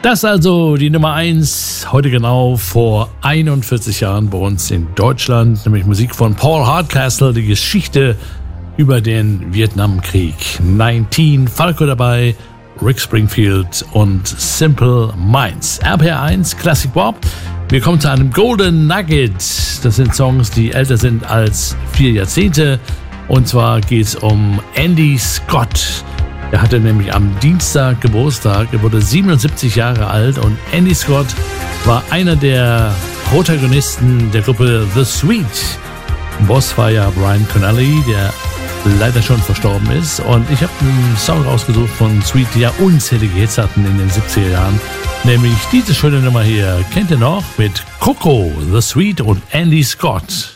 Das also die Nummer 1, heute genau vor 41 Jahren bei uns in Deutschland, nämlich Musik von Paul Hardcastle, die Geschichte über den Vietnamkrieg. 19, Falco dabei, Rick Springfield und Simple Minds. RPR1, Classic Bob. Wir kommen zu einem Golden Nugget. Das sind Songs, die älter sind als 4 Jahrzehnte. Und zwar geht es um Andy Scott. Er hatte nämlich am Dienstag Geburtstag. Er wurde 77 Jahre alt und Andy Scott war einer der Protagonisten der Gruppe The Sweet. Boss war ja Brian Connelly, der leider schon verstorben ist. Und ich habe einen Song rausgesucht von Sweet, die ja unzählige Hits hatten in den 70er Jahren. Nämlich diese schöne Nummer hier. Kennt ihr noch? Mit Coco, The Sweet und Andy Scott.